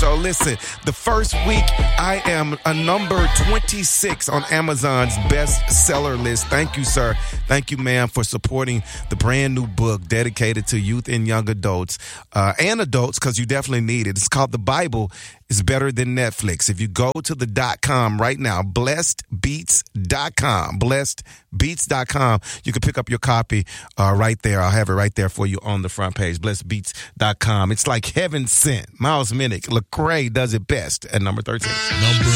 So listen, the first week I am a number 26 on Amazon's bestseller list. Thank you, sir. Thank you, ma'am, for supporting the brand new book dedicated to youth and young adults and adults, because you definitely need it. It's called The Bible is Better Than Netflix. If you go to the .com right now, blessedbeats.com, blessedbeats.com, you can pick up your copy right there. I'll have it right there for you on the front page, blessedbeats.com. It's like heaven sent. Miles Minnick, Lecrae does it best at number 13. Number